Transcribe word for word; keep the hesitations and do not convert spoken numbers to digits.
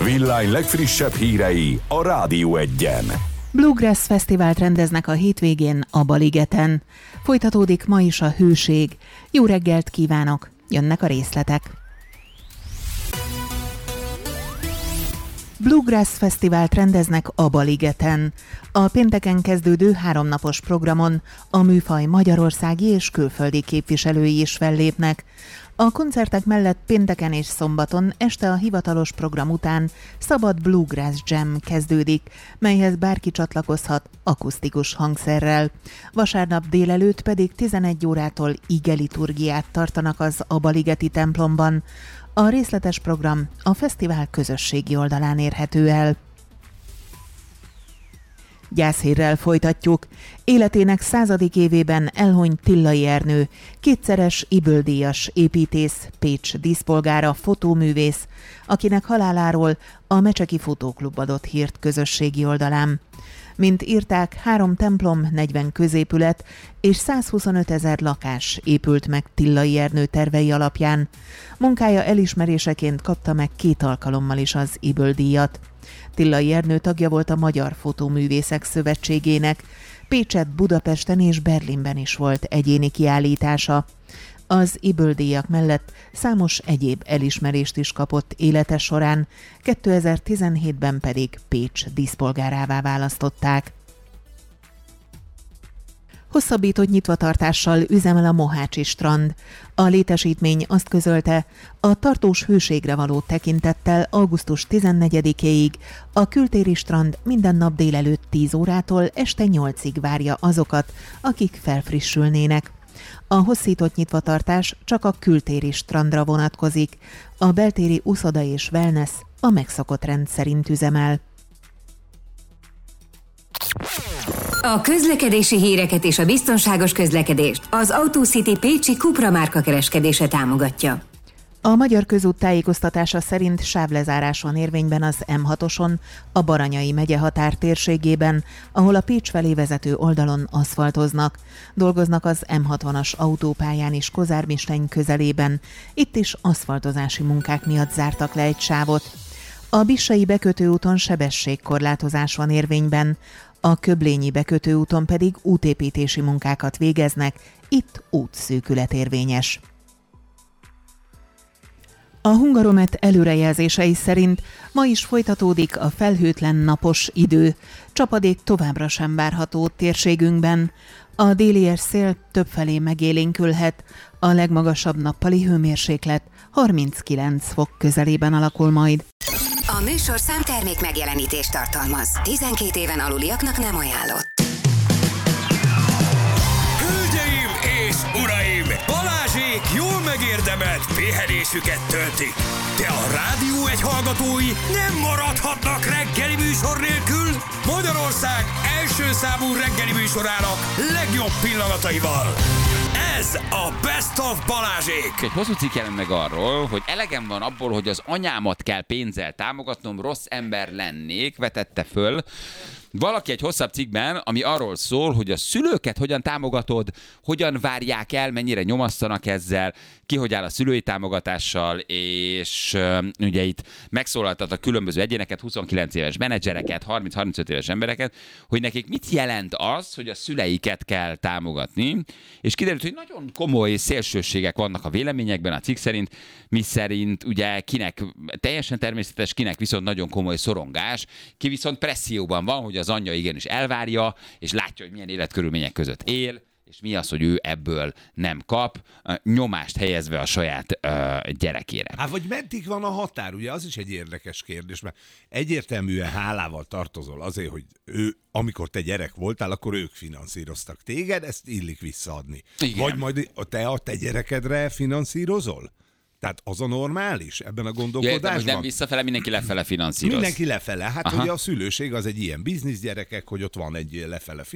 Villány legfrissebb hírei a Rádió Egyen. Bluegrass Fesztivált rendeznek a hétvégén a Baligeten. Folytatódik ma is a hőség. Jó reggelt kívánok! Jönnek a részletek. Bluegrass Fesztivált rendeznek a Baligeten. A pénteken kezdődő háromnapos programon a műfaj magyarországi és külföldi képviselői is fellépnek. A koncertek mellett pénteken és szombaton este a hivatalos program után szabad Bluegrass Jam kezdődik, melyhez bárki csatlakozhat akusztikus hangszerrel. Vasárnap délelőtt pedig tizenegy órától igeliturgiát tartanak az Abaligeti templomban. A részletes program a fesztivál közösségi oldalán érhető el. Gyászhírrel folytatjuk. Életének századik évében elhunyt Tillai Ernő, kétszeres Ybl-díjas építész, Pécs díszpolgára, fotóművész, akinek haláláról a Mecseki Fotóklub adott hírt közösségi oldalán. Mint írták, három templom, negyven középület és százhuszonöt ezer lakás épült meg Tillai Ernő tervei alapján. Munkája elismeréseként kapta meg két alkalommal is az Ybl-díjat. Tillai Ernő tagja volt a Magyar Fotóművészek Szövetségének, Pécset, Budapesten és Berlinben is volt egyéni kiállítása. Az Ybl-díjak mellett számos egyéb elismerést is kapott élete során, kétezer-tizenhétben pedig Pécs díszpolgárává választották. Hosszabbított nyitvatartással üzemel a Mohácsi strand. A létesítmény azt közölte, a tartós hőségre való tekintettel augusztus tizennegyedikéig a kültéri strand minden nap délelőtt tíz órától este nyolcig várja azokat, akik felfrissülnének. A hosszított nyitvatartás csak a kültéri strandra vonatkozik, a beltéri uszoda és wellness a megszokott rend szerint üzemel. A közlekedési híreket és a biztonságos közlekedést az AutoCity Pécsi Cupra márka kereskedése támogatja. A Magyar Közút tájékoztatása szerint sávlezárás van érvényben az em hatoson, a Baranyai megye határ térségében, ahol a Pécs felé vezető oldalon aszfaltoznak. Dolgoznak az em hatvanas autópályán is Kozármisteny közelében, itt is aszfaltozási munkák miatt zártak le egy sávot. A Bissai bekötőúton sebességkorlátozás van érvényben, a Köblényi bekötőúton pedig útépítési munkákat végeznek, itt útszűkület érvényes. A Hungaromet előrejelzései szerint ma is folytatódik a felhőtlen napos idő, csapadék továbbra sem várható térségünkben. A délies szél többfelé megélénkülhet, a legmagasabb nappali hőmérséklet harminckilenc fok közelében alakul majd. A műsor számtermék megjelenítést tartalmaz. tizenkét éven aluliaknak nem ajánlott. Hölgyeim és uraim! Balázsék jól megérdemelt pihenésüket töltik. De a Rádió egy hallgatói nem maradhatnak reggeli műsor nélkül. Magyarország első számú reggeli műsorának legjobb pillanataival. Ez a Best of Balázsék! Egy hosszú cikk jelent meg arról, hogy elegem van abból, hogy az anyámat kell pénzzel támogatnom, rossz ember lennék, vetette föl valaki egy hosszabb cikkben, ami arról szól, hogy a szülőket hogyan támogatod, hogyan várják el, mennyire nyomasztanak ezzel, ki hogy áll a szülői támogatással, és uh, ugye itt megszólaltat a különböző egyéneket, huszonkilenc éves menedzsereket, harminc-harmincöt éves embereket, hogy nekik mit jelent az, hogy a szüleiket kell támogatni, és kiderült, hogy nagyon komoly szélsőségek vannak a véleményekben a cikk szerint, mi szerint ugye kinek teljesen természetes, kinek viszont nagyon komoly szorongás, ki viszont presszióban van, hogy az anyja igenis elvárja, és látja, hogy milyen életkörülmények között él, és mi az, hogy ő ebből nem kap, nyomást helyezve a saját uh, gyerekére. Hát vagy meddig van a határ? Ugye az is egy érdekes kérdés, mert egyértelműen hálával tartozol azért, hogy ő, amikor te gyerek voltál, akkor ők finanszíroztak téged, ezt illik visszaadni. Igen. Vagy majd te a te gyerekedre finanszírozol? Tehát az a normális ebben a gondolkodásban? Ja, nem visszafele, mindenki lefele finanszíroz. Mindenki lefele. Hát Aha. ugye a szülőség az egy ilyen bizniszgyerekek, hogy ott van egy lefele